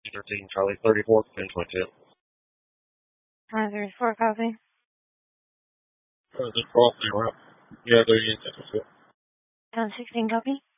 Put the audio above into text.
13, Charlie 34, 1022. 34, copy. This call, yeah, they're in 1022. 16, copy.